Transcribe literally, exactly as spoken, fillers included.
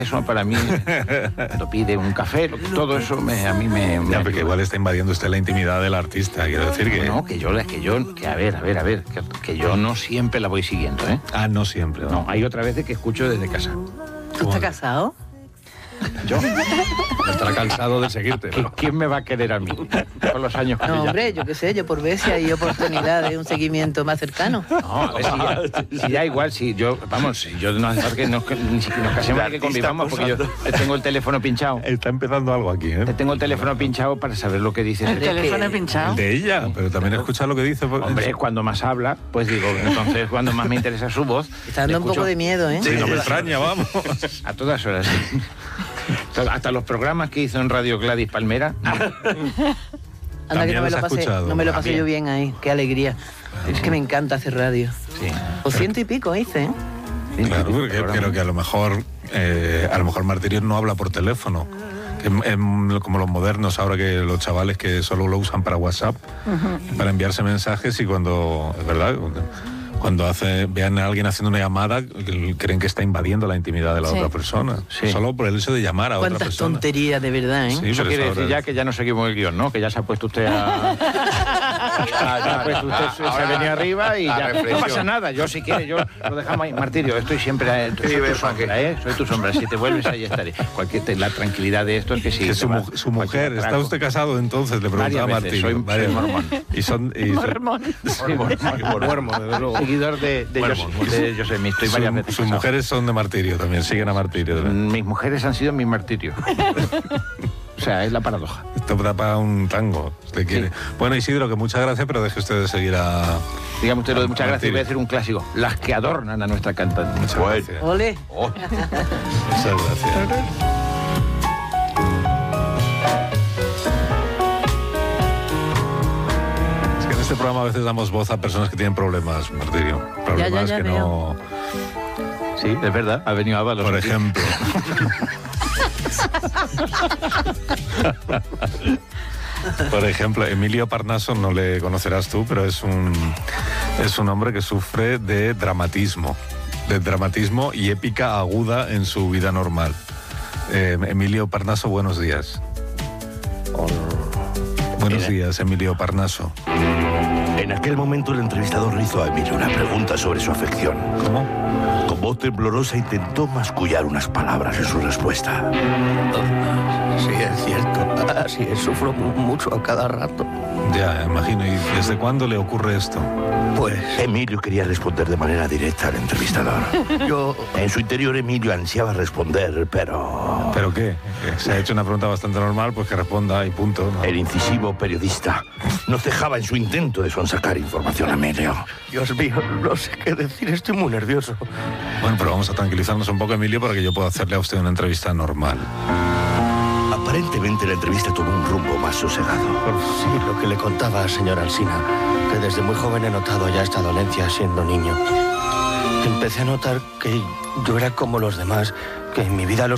Eso para mí, lo pide un café, todo eso me, a mí me... me ya, porque igual está invadiendo usted la intimidad del artista, quiero decir que... No, que yo, que yo, que a ver, a ver, a ver, que, que yo no siempre la voy siguiendo, ¿eh? Ah, no siempre. No, no hay otra vez que escucho desde casa. ¿Tú estás casado? Yo. Estará cansado de seguirte. ¿Quién, ¿Quién me va a querer a mí? Con los años que No, ya... hombre, yo qué sé, yo por ver si hay oportunidad de un seguimiento más cercano. No, a ver si ya, si ya igual, si yo, vamos, si yo no hace falta que nos, ni siquiera nos casemos ni que convivamos, porque yo tengo el teléfono pinchado. Está empezando algo aquí, ¿eh? Tengo el teléfono pinchado para saber lo que dice. El teléfono pinchado. El de ella, pero también escucha lo que dice. Pues, hombre, cuando más habla, pues digo, entonces cuando más me interesa su voz. Está dando un poco de miedo, ¿eh? Sí, no me extraña, vamos. A todas horas. Hasta los programas que hizo en Radio Gladys Palmera. Anda que no me lo pasé, no me lo pasé También. yo bien ahí, qué alegría. Es que me encanta hacer radio. Sí. O ciento y pico hice, ¿eh? Claro, porque creo que a lo mejor eh, a lo mejor Martirio no habla por teléfono. En, en, como los modernos, ahora que los chavales que solo lo usan para WhatsApp, uh-huh. para enviarse mensajes, y cuando, es verdad, cuando hace, vean a alguien haciendo una llamada, creen que está invadiendo la intimidad de la sí. otra persona. Sí. Solo por el hecho de llamar a otra persona. Cuántas tonterías, de verdad, ¿eh? Sí, eso quiere decir ya que ya no seguimos el guión, ¿no? Que ya se ha puesto usted a... ya, ya pues usted se, se ha venido arriba y ya no pasa nada. Yo si quiere, yo lo dejamos ahí. Martirio, estoy siempre... Estoy, soy tu sombra, ¿eh? Soy tu sombra. Si te vuelves, ahí estaré. Cualquier, la tranquilidad de esto es que sí. Que su, va, su mujer, ¿está usted casado entonces? Le preguntaba a Martirio. Soy, soy mormón. Y son... Y mormón. Sí, mormón, desde luego. Seguidor de... de De Josemi, estoy su, varias veces. Sus casado. Mujeres son de Martirio también, siguen a Martirio. ¿También? Mis mujeres han sido mi martirio. O sea, es la paradoja. Esto da para un tango, usted quiere. Sí. Bueno, Isidro, que muchas gracias, pero deje usted de seguir a... Dígame usted lo de muchas gracias, voy a decir un clásico. Las que adornan a nuestra cantante. Muchas gracias. Ole. Oh. Muchas gracias. En este programa a veces damos voz a personas que tienen problemas, Martirio. Problemas ya, ya, ya que veo. no... Sí, es verdad, ha venido Ábalos. Por ejemplo. Por ejemplo, Emilio Parnaso, no le conocerás tú, pero es un, es un hombre que sufre de dramatismo, de dramatismo y épica aguda en su vida normal. Eh, Emilio Parnaso, buenos días. Hola. Buenos días, Emilio Parnaso. En aquel momento el entrevistador le hizo a Emilio una pregunta sobre su afección. ¿Cómo? Con voz temblorosa intentó mascullar unas palabras en su respuesta. Sí, es cierto. Así es, sufro mucho a cada rato. Ya, imagino. ¿Y desde cuándo le ocurre esto? Pues Emilio quería responder de manera directa al entrevistador. Yo... En su interior Emilio ansiaba responder, pero... ¿Pero qué? Se ha hecho una pregunta bastante normal, pues que responda y punto, ¿no? El incisivo periodista no cejaba en su intento de sonsacar información a Emilio. Dios mío, no sé qué decir, estoy muy nervioso. Bueno, pero vamos a tranquilizarnos un poco, Emilio, para que yo pueda hacerle a usted una entrevista normal. Aparentemente la entrevista tomó un rumbo más sosegado. Sí, lo que le contaba, señor Alsina, que desde muy joven he notado ya esta dolencia siendo niño. Empecé a notar que yo era como los demás, que en mi vida los